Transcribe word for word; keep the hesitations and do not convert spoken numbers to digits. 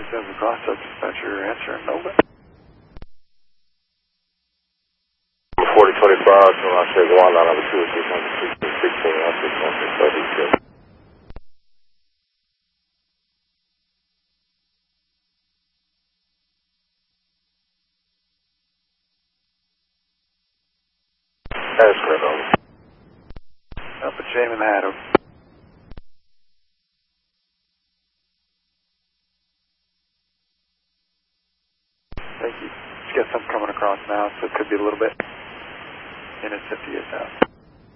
seven across, up dispatcher, answering Nova. forty twenty-five, so I said one line number two, six hundred sixteen, sixteen, one six one six, thirty-two. That's correct, over. Up at Shaman Haddam. Thank you. Just got something coming across now, so it could be a little bit in its fifty-eight thousand.